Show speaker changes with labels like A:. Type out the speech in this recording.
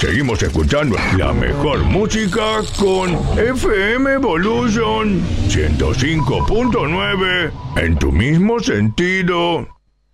A: Seguimos escuchando la mejor música con FM Evolution 105.9 en tu mismo sentido.